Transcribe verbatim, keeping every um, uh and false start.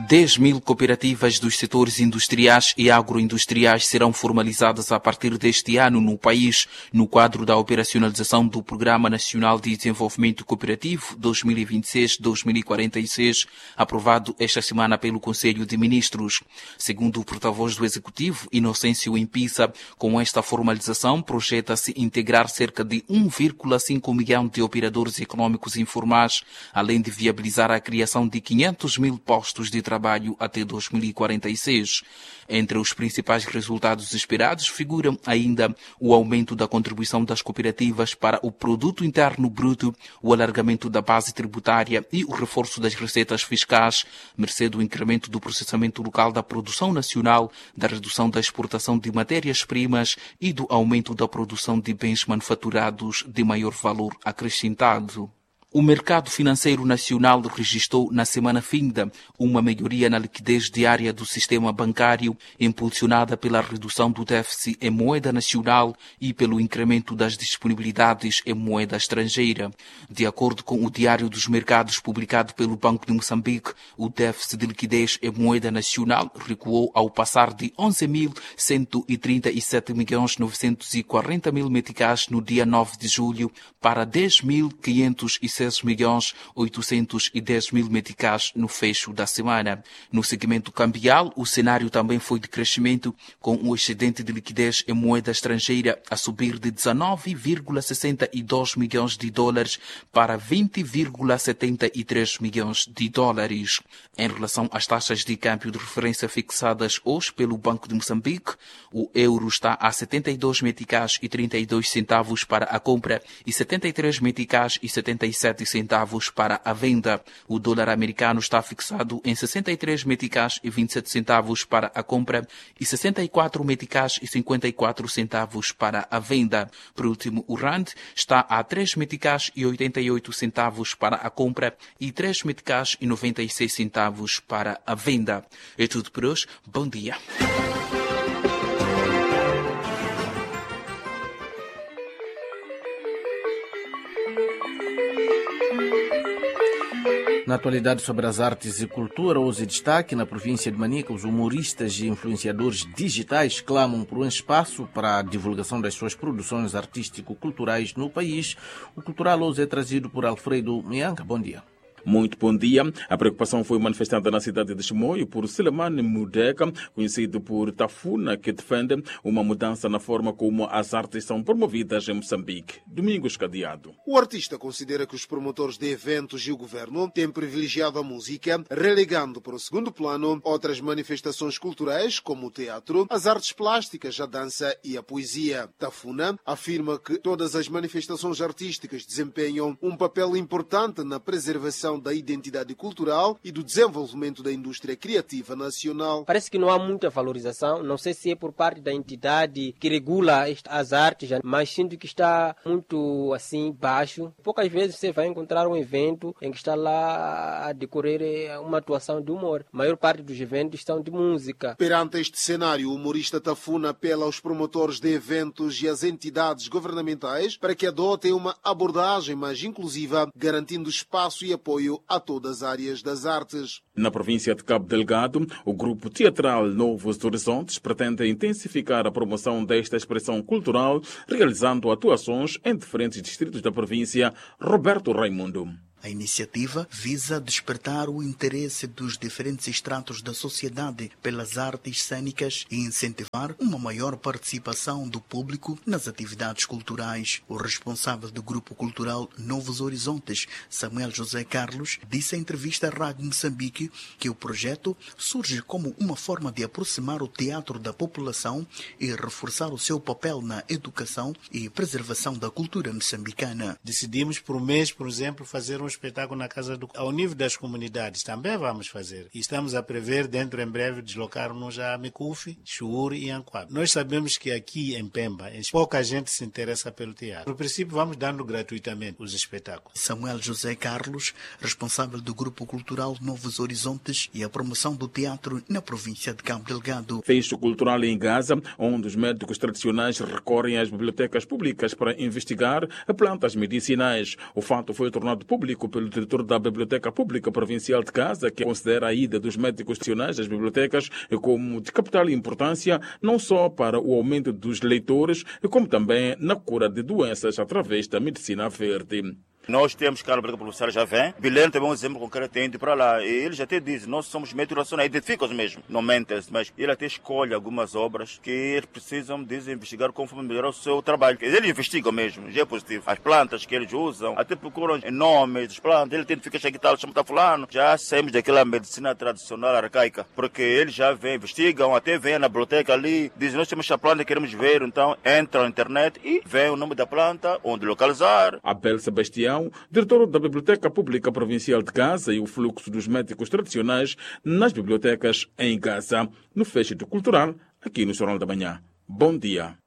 dez mil cooperativas dos setores industriais e agroindustriais serão formalizadas a partir deste ano no país, no quadro da operacionalização do Programa Nacional de Desenvolvimento Cooperativo dois mil e vinte e seis a dois mil e quarenta e seis, aprovado esta semana pelo Conselho de Ministros. Segundo o porta-voz do Executivo, Inocêncio Impisa, com esta formalização projeta-se integrar cerca de um vírgula cinco milhão de operadores econômicos informais, além de viabilizar a criação de quinhentos mil postos de trabalho até dois mil e quarenta e seis. Entre os principais resultados esperados figuram ainda o aumento da contribuição das cooperativas para o Produto Interno Bruto, o alargamento da base tributária e o reforço das receitas fiscais, mercê do incremento do processamento local da produção nacional, da redução da exportação de matérias-primas e do aumento da produção de bens manufaturados de maior valor acrescentado. O mercado financeiro nacional registrou na semana finda uma melhoria na liquidez diária do sistema bancário, impulsionada pela redução do déficit em moeda nacional e pelo incremento das disponibilidades em moeda estrangeira. De acordo com o Diário dos Mercados publicado pelo Banco de Moçambique, o déficit de liquidez em moeda nacional recuou ao passar de onze mil cento e trinta e sete milhões novecentos e quarenta mil meticais no dia nove de julho para dez mil quinhentos e seis milhões oitocentos e dez mil meticais no fecho da semana. No segmento cambial, o cenário também foi de crescimento, com o excedente de liquidez em moeda estrangeira a subir de dezenove vírgula sessenta e dois milhões de dólares para vinte vírgula setenta e três milhões de dólares. Em relação às taxas de câmbio de referência fixadas hoje pelo Banco de Moçambique, o euro está a setenta e dois meticais e trinta e dois centavos para a compra e setenta e três meticais e setenta e sete centavos para a venda. O dólar americano está fixado em sessenta e três meticais e vinte e sete centavos para a compra e sessenta e quatro meticais e cinquenta e quatro centavos para a venda. Por último, o rand está a três meticais e oitenta e oito centavos para a compra e três meticais e noventa e seis centavos para a venda. É tudo por hoje. Bom dia. Na atualidade sobre as artes e cultura, hoje destaque na província de Manica, os humoristas e influenciadores digitais clamam por um espaço para a divulgação das suas produções artístico-culturais no país. O Cultural hoje é trazido por Alfredo Mianga. Bom dia. Muito bom dia. A preocupação foi manifestada na cidade de Chimoio por Selemane Mudeka, conhecido por Tafuna, que defende uma mudança na forma como as artes são promovidas em Moçambique. Domingos Cadeado. O artista considera que os promotores de eventos e o governo têm privilegiado a música, relegando para o segundo plano outras manifestações culturais, como o teatro, as artes plásticas, a dança e a poesia. Tafuna afirma que todas as manifestações artísticas desempenham um papel importante na preservação da identidade cultural e do desenvolvimento da indústria criativa nacional. Parece que não há muita valorização, não sei se é por parte da entidade que regula as artes, mas sinto que está muito assim baixo. Poucas vezes você vai encontrar um evento em que está lá a decorrer uma atuação de humor. A maior parte dos eventos são de música. Perante este cenário, o humorista Tafuna apela aos promotores de eventos e às entidades governamentais para que adotem uma abordagem mais inclusiva, garantindo espaço e apoio a todas as áreas das artes. Na província de Cabo Delgado, o grupo teatral Novos Horizontes pretende intensificar a promoção desta expressão cultural, realizando atuações em diferentes distritos da província. Roberto Raimundo. A iniciativa visa despertar o interesse dos diferentes estratos da sociedade pelas artes cênicas e incentivar uma maior participação do público nas atividades culturais. O responsável do Grupo Cultural Novos Horizontes, Samuel José Carlos, disse em entrevista à Rádio Moçambique que o projeto surge como uma forma de aproximar o teatro da população e reforçar o seu papel na educação e preservação da cultura moçambicana. Decidimos por mês, por exemplo, fazer um espetáculo na Casa do... Ao nível das comunidades também vamos fazer. E estamos a prever, dentro em breve, deslocar-nos a Micufi, Chuuri e Anquab. Nós sabemos que aqui em Pemba, pouca gente se interessa pelo teatro. No princípio, vamos dando gratuitamente os espetáculos. Samuel José Carlos, responsável do Grupo Cultural Novos Horizontes e a promoção do teatro na província de Cabo Delgado. Fecho cultural em Gaza, onde os médicos tradicionais recorrem às bibliotecas públicas para investigar plantas medicinais. O fato foi tornado público público pelo diretor da Biblioteca Pública Provincial de Gaza, que considera a ida dos médicos tradicionais às bibliotecas como de capital importância, não só para o aumento dos leitores, como também na cura de doenças através da medicina verde. Nós temos que a Biblioteca Provincial já vem. Bilene também é um exemplo concreto, tem ido para lá. E ele já até diz, nós somos médicos nacionais, identificam-os mesmo, não mentem-se, mas ele até escolhe algumas obras que eles precisam de investigar conforme melhorar o seu trabalho. Eles investigam mesmo, já é positivo. As plantas que eles usam, até procuram nomes das plantas, ele identifica isso aqui tal, chama tá fulano. Já saímos daquela medicina tradicional arcaica, porque eles já vêm, investigam, até vêm na biblioteca ali, dizem, nós temos essa planta, queremos ver, então entram na internet e vêm o nome da planta, onde localizar. Abel Sebastião, diretor da Biblioteca Pública Provincial de Gaza, e o fluxo dos médicos tradicionais nas bibliotecas em Gaza, no Festival Cultural, aqui no Jornal da Manhã. Bom dia.